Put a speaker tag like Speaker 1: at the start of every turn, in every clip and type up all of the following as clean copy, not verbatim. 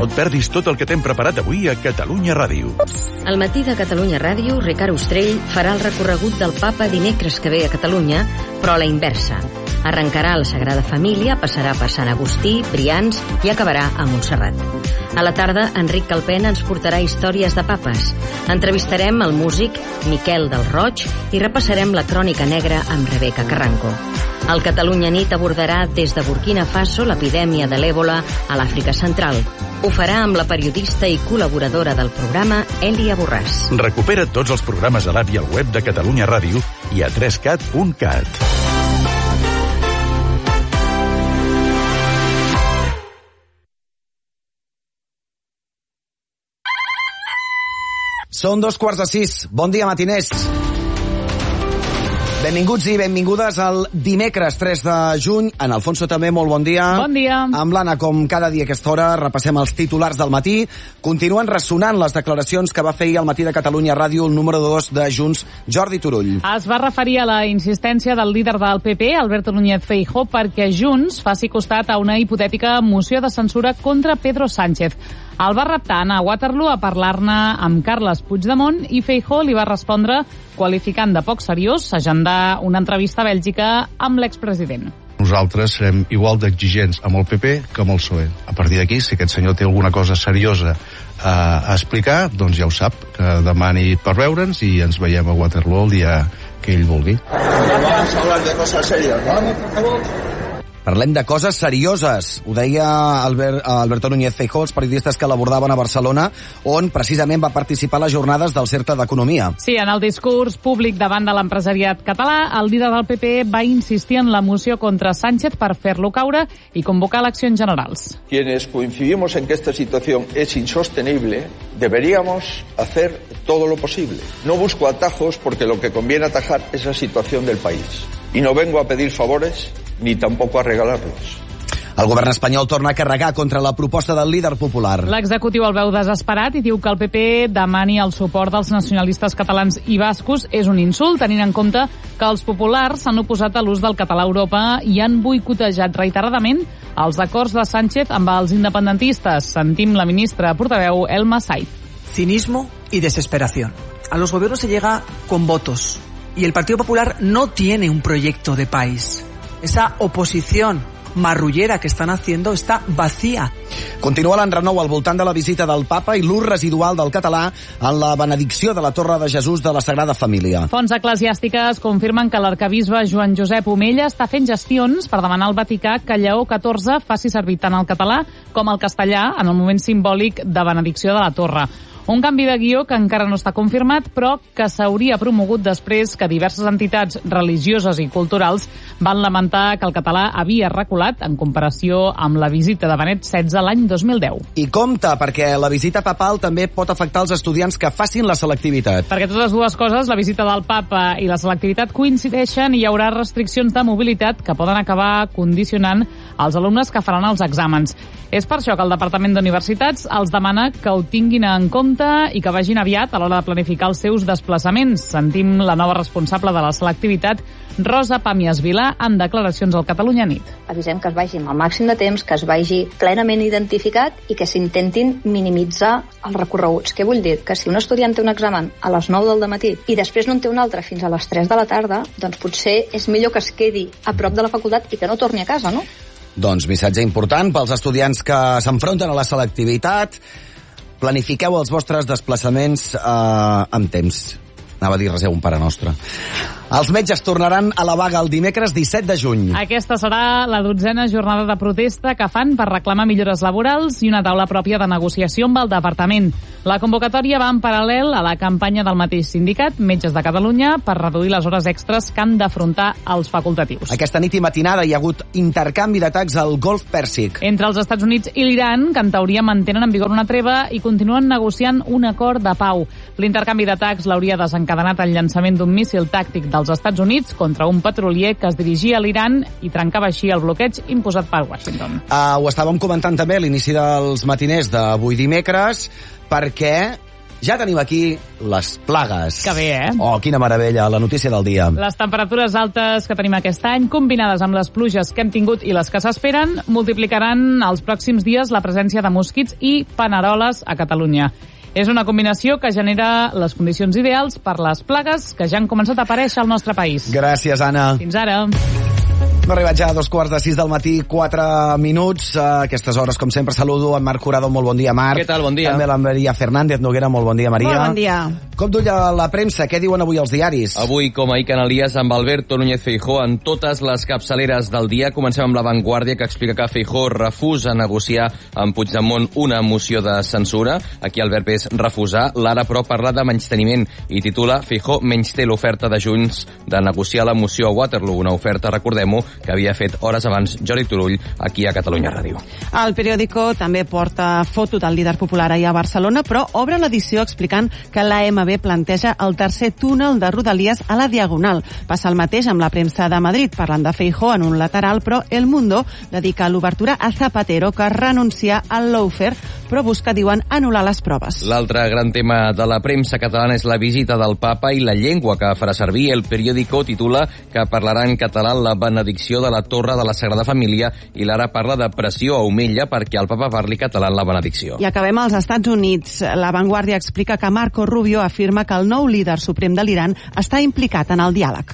Speaker 1: No et perdis tot el que t'hem preparat avui a Catalunya Ràdio.
Speaker 2: Al matí de Catalunya Ràdio, Ricard Ostrell farà el recorregut del Papa dimecres que ve a Catalunya, però a la inversa. Arrencarà a la Sagrada Família, passarà per Sant Agustí, Brians i acabarà a Montserrat. A la tarda, Enric Calpena ens portarà històries de papes. Entrevistarem el músic Miquel del Roig i repassarem la crònica negra amb Rebeca Carranco. El Catalunya Nit abordarà des de Burkina Faso l'epidèmia de l'Èbola a l'Àfrica Central. Ho farà amb la periodista i col·laboradora del programa, Èlia Borràs.
Speaker 1: Recupera tots els programes a l'app i al web de Catalunya Ràdio i a 3cat.cat.
Speaker 3: Són 5:15. Bon dia, matiners. Benvinguts i benvingudes al dimecres 3 de juny. En Alfonso també, molt bon dia.
Speaker 4: Bon dia.
Speaker 3: Amb l'Anna, com cada dia a aquesta hora, repassem els titulars del matí. Continuen ressonant les declaracions que va fer ahir al matí de Catalunya Ràdio el número 2 de Junts, Jordi Turull.
Speaker 4: Es va referir a la insistència del líder del PP, Alberto Núñez Feijóo, perquè Junts faci costat a una hipotètica moció de censura contra Pedro Sánchez. El va reptar a anar a Waterloo a parlar-ne amb Carles Puigdemont i Feijóo li va respondre qualificant de poc seriós agendar una entrevista a Bèlgica amb l'expresident.
Speaker 5: Nosaltres serem igual d'exigents amb el PP que amb el PSOE. A partir d'aquí, si aquest senyor té alguna cosa seriosa a explicar, doncs ja ho sap, que demani per veure'ns i ens veiem a Waterloo el dia que ell vulgui.
Speaker 6: Vamos a hablar de cosas serias, ¿no?
Speaker 3: Parlem de coses serioses. Ho deia Alberto Núñez Feijóo, els periodistes que l'abordaven a Barcelona, on precisament va participar a les jornades del Cercle d'Economia.
Speaker 4: Sí, en el discurs públic davant de l'empresariat català, el líder del PP va insistir en la moció contra Sánchez per fer-lo caure i convocar eleccions generals.
Speaker 6: Quienes coincidimos en que esta situación es insostenible, deberíamos hacer todo lo posible. No busco atajos porque lo que conviene atajar es la situación del país. Y no vengo a pedir favores ni tampoco a regalarlos.
Speaker 3: El govern espanyol torna a carregar contra la proposta del líder popular.
Speaker 4: L'executiu el veu desesperat i diu que el PP demani el suport dels nacionalistes catalans i bascos és un insult, tenint en compte que els populars s'han oposat a l'ús del català a Europa i han boicotejat reiteradament els acords de Sánchez amb els independentistes. Sentim la ministra portaveu Elma Said.
Speaker 7: Cinismo y desesperación. A los gobiernos se llega con votos y el Partido Popular no tiene un proyecto de país. Esa oposición marrullera que estan haciendo està vacía.
Speaker 3: Continua l'enrenou al voltant de la visita del papa i l'ús residual del català en la benedicció de la Torre de Jesús de la Sagrada Família.
Speaker 4: Fonts eclesiàstiques confirmen que l'arquebisbe Joan Josep Omella està fent gestions per demanar al Vaticà que Lleó XIV faci servir tant el català com el castellà en el moment simbòlic de benedicció de la Torre. Un canvi de guió que encara no està confirmat, però que s'hauria promogut després que diverses entitats religioses i culturals van lamentar que el català havia reculat en comparació amb la visita de Benet XVI l'any 2010.
Speaker 3: I compte, perquè la visita papal també pot afectar els estudiants que facin la selectivitat.
Speaker 4: Perquè totes dues coses, la visita del papa i la selectivitat, coincideixen i hi haurà restriccions de mobilitat que poden acabar condicionant els alumnes que faran els exàmens. És per això que el Departament d'Universitats els demana que ho tinguin en compte i que vagin aviat a l'hora de planificar els seus desplaçaments. Sentim la nova responsable de la selectivitat, Rosa Pàmies Vilà, en declaracions al Catalunya Nit.
Speaker 8: Avisem que es vagi amb el màxim de temps, que es vagi plenament identificat i que s'intentin minimitzar els recorreguts. Què vull dir? Que si un estudiant té un examen a les 9 del matí i després no en té un altre fins a les 3 de la tarda, doncs potser és millor que es quedi a prop de la facultat i que no torni a casa, no?
Speaker 3: Doncs missatge important pels estudiants que s'enfronten a la selectivitat. Planifiqueu els vostres desplaçaments amb temps. Anava a dir, reseu un Pare Nostre. Els metges tornaran a la vaga el dimecres 17 de juny.
Speaker 4: Aquesta serà la 12a jornada de protesta que fan per reclamar millores laborals i una taula pròpia de negociació amb el departament. La convocatòria va en paral·lel a la campanya del mateix sindicat, Metges de Catalunya, per reduir les hores extres que han d'afrontar els facultatius.
Speaker 3: Aquesta nit i matinada hi ha hagut intercanvi d'atacs al Golf Pèrsic.
Speaker 4: Entre els Estats Units i l'Iran, que en teoria mantenen en vigor una treva i continuen negociant un acord de pau. L'intercanvi d'atacs l'hauria desencadenat el llançament d'un míssil tàctic dels Estats Units contra un petrolier que es dirigia a l'Iran i trencava així el bloqueig imposat per Washington.
Speaker 3: Ho estàvem comentant també a l'inici dels matiners d'avui dimecres, perquè Ja tenim aquí les plagues.
Speaker 4: Que bé, eh?
Speaker 3: Oh, quina meravella, la notícia del dia.
Speaker 4: Les temperatures altes que tenim aquest any, combinades amb les pluges que hem tingut i les que s'esperen, multiplicaran els pròxims dies la presència de mosquits i paneroles a Catalunya. És una combinació que genera les condicions ideals per les plagues que ja han començat a aparèixer al nostre país.
Speaker 3: Gràcies, Anna.
Speaker 4: Fins ara.
Speaker 3: Hem arribat ja a 2:45 del matí, 4 minuts. A aquestes hores, com sempre, saludo en Marc Jurado. Molt bon dia, Marc.
Speaker 9: Què tal? Bon dia.
Speaker 3: També la Maria Fernández Noguera. Molt bon dia, Maria.
Speaker 10: Molt bon dia.
Speaker 3: Com duia la premsa? Què diuen avui els diaris?
Speaker 9: Avui, com ahir Canalies, amb Alberto Núñez Feijóo en totes les capçaleres del dia. Comencem amb La Vanguardia, que explica que Feijóo refusa negociar amb Puigdemont una moció de censura. Aquí el verb és refusar. L'Ara, però, parla de menysteniment i titula Feijóo menysté l'oferta de Junts de negociar la moció a Waterloo, una oferta, recordem-ho, que havia fet hores abans Jordi Turull aquí a Catalunya Ràdio.
Speaker 10: El periòdico també porta foto del líder popular ahir a Barcelona, però obre l'edició explicant que l'AMB planteja el tercer túnel de Rodalies a la Diagonal. Passa el mateix amb la premsa de Madrid, parlant de Feijóo en un lateral, però El Mundo dedica l'obertura a Zapatero, que renuncia al lawfare, però busca, diuen, anul·lar les proves.
Speaker 9: L'altre gran tema de la premsa catalana és la visita del papa i la llengua que farà servir. El periòdico titula que parlarà en català la benedicció de la Torre de la Sagrada Família i l'Ara parla de pressió a Omella perquè el papa parli català en la benedicció.
Speaker 10: I acabem als Estats Units. La Vanguardia explica que Marco Rubio afirma que el nou líder suprem de l'Iran està implicat en el diàleg.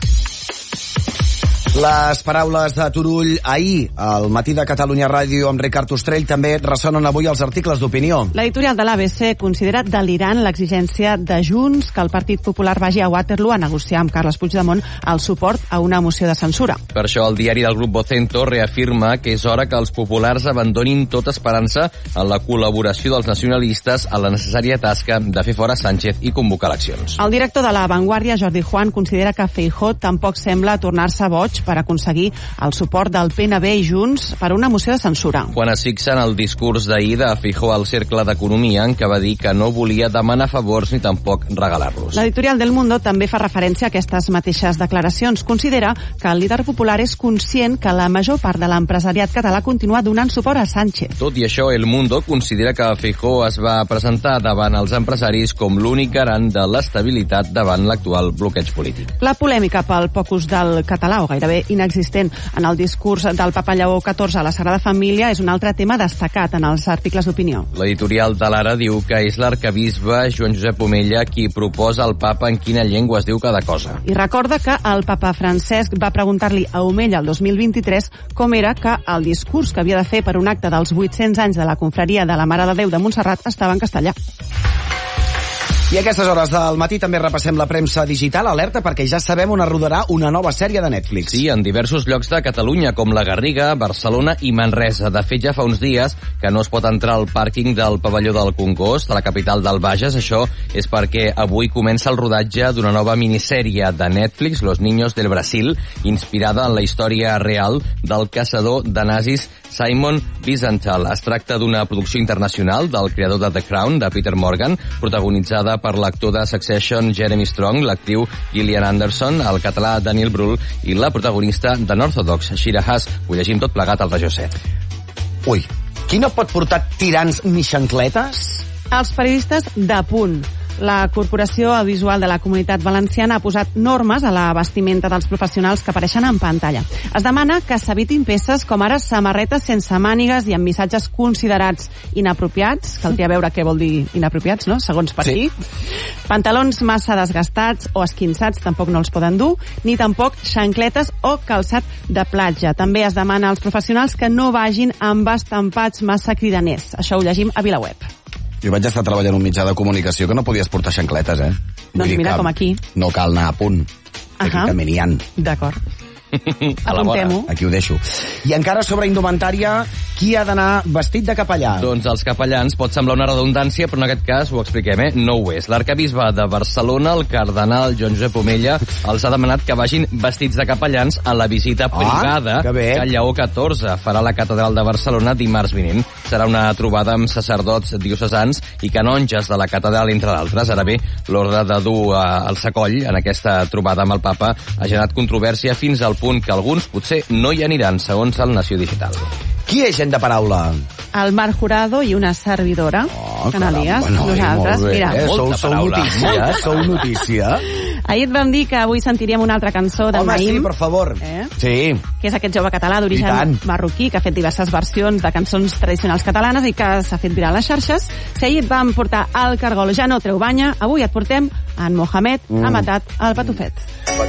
Speaker 3: Les paraules de Turull ahir al matí de Catalunya Ràdio amb Ricard Ostrell també ressonen avui als articles d'opinió.
Speaker 10: L'editorial de l'ABC considera delirant l'exigència de Junts que el Partit Popular vagi a Waterloo a negociar amb Carles Puigdemont el suport a una moció de censura.
Speaker 9: Per això el diari del grup Vocento reafirma que és hora que els populars abandonin tota esperança en la col·laboració dels nacionalistes a la necessària tasca de fer fora Sánchez i convocar eleccions.
Speaker 10: El director de La Vanguardia, Jordi Juan, considera que Feijóo tampoc sembla tornar-se boig per aconseguir el suport del PNB i Junts per una moció de censura.
Speaker 9: Quan es fixa en el discurs d'ahir de Feijóo al Cercle d'Economia, en què va dir que no volia demanar favors ni tampoc regalar-los.
Speaker 10: L'editorial del Mundo també fa referència a aquestes mateixes declaracions. Considera que el líder popular és conscient que la major part de l'empresariat català continua donant suport a Sánchez.
Speaker 9: Tot i això, El Mundo considera que Feijóo es va presentar davant els empresaris com l'únic garant de l'estabilitat davant l'actual bloqueig polític.
Speaker 10: La polèmica pel poc ús del català, o gairebé inexistent en el discurs del papa Lleó XIV a la Sagrada Família, és un altre tema destacat en els articles d'opinió.
Speaker 9: L'editorial de l'Ara diu que és l'arcabisbe Joan Josep Omella qui proposa al papa en quina llengua es diu cada cosa.
Speaker 10: I recorda que el papa Francesc va preguntar-li a Omella el 2023 com era que el discurs que havia de fer per un acte dels 800 anys de la confraria de la Mare de Déu de Montserrat estava en castellà.
Speaker 3: I a aquestes hores del matí també repassem la premsa digital. Alerta perquè ja sabem on es rodarà una nova sèrie de Netflix.
Speaker 9: Sí, en diversos llocs de Catalunya, com la Garriga, Barcelona i Manresa. De fet, ja fa uns dies que no es pot entrar al pàrquing del pavelló del Congost, a la capital del Bages. Això és perquè avui comença el rodatge d'una nova minissèrie de Netflix, Los Niños del Brasil, inspirada en la història real del caçador de nazis Simon Wiesenthal. Es tracta d'una producció internacional del creador de The Crown, de Peter Morgan, protagonitzada per l'actor de Succession Jeremy Strong, l'actriu Gillian Anderson, el català Daniel Brühl i la protagonista de Northodox, Shira Haas. Ho llegim tot plegat al Regió 7.
Speaker 3: Ui, qui no pot portar tirants ni xancletes?
Speaker 10: Els periodistes de Punt. La Corporació Audiovisual de la Comunitat Valenciana ha posat normes a la vestimenta dels professionals que apareixen en pantalla. Es demana que s'evitin peces com ara samarretes sense mànigues i amb missatges considerats inapropiats. Caldria veure què vol dir inapropiats, no?, segons per qui. Pantalons massa desgastats o esquinçats tampoc no els poden dur, ni tampoc xancletes o calçat de platja. També es demana als professionals que no vagin amb estampats massa cridaners. Això ho llegim a VilaWeb.
Speaker 3: Jo vaig estar treballant en un mitjà de comunicació que no podies portar xancletes, eh?
Speaker 10: Doncs mira, com aquí.
Speaker 3: No cal anar a Punt. Aquí també n'hi ha.
Speaker 10: D'acord. Apuntem-ho.
Speaker 3: Aquí ho deixo. I encara sobre indumentària, qui ha d'anar vestit de capellà?
Speaker 9: Doncs els capellans, pot semblar una redundància, però en aquest cas ho expliquem, no ho és. L'arcabisbe de Barcelona, el cardenal Joan Josep Omella, els ha demanat que vagin vestits de capellans a la visita privada que Lleó XIV farà a la catedral de Barcelona dimarts vinent. Serà una trobada amb sacerdots diocesans i canonges de la catedral, entre d'altres. Ara bé, l'ordre de dur el sacoll en aquesta trobada amb el papa ha generat controvèrsia fins al punt que alguns potser no hi aniran, segons el Nació Digital.
Speaker 3: Qui és gent de paraula?
Speaker 10: El Marc Jurado i una servidora. Canalies, nosaltres. Mira,
Speaker 3: Sou notícia.
Speaker 10: ahir et vam dir que avui sentiríem una altra cançó d'en
Speaker 3: Home,
Speaker 10: Naïm.
Speaker 3: sí, per favor. Sí.
Speaker 10: Que és aquest jove català d'origen marroquí que ha fet diverses versions de cançons tradicionals catalanes i que s'ha fet viral a les xarxes. Si ahir et vam portar al Cargol Ja no treu banya, avui et portem en Mohamed ha matat el patufet.